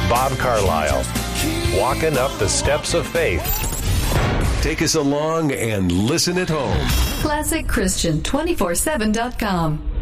Bob Carlisle, walking up the steps of faith. Take us along and listen at home. ClassicChristian247.com.